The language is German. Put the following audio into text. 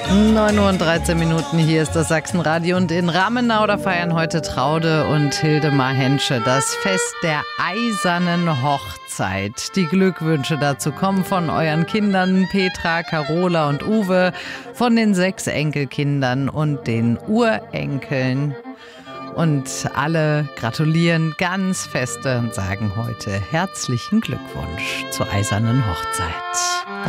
9:13 Uhr, hier ist das Sachsenradio und in Ramenau, da feiern heute Traude und Hildemar Hensche das Fest der eisernen Hochzeit. Die Glückwünsche dazu kommen von euren Kindern Petra, Carola und Uwe, von den 6 Enkelkindern und den Urenkeln. Und alle gratulieren ganz feste und sagen heute herzlichen Glückwunsch zur eisernen Hochzeit.